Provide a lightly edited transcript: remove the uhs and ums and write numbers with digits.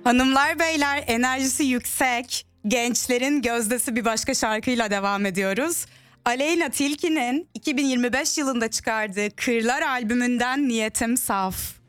Hanımlar beyler, enerjisi yüksek, gençlerin gözdesi bir başka şarkıyla devam ediyoruz. Aleyna Tilki'nin 2025 yılında çıkardığı Kırlar albümünden Niyetim Saf.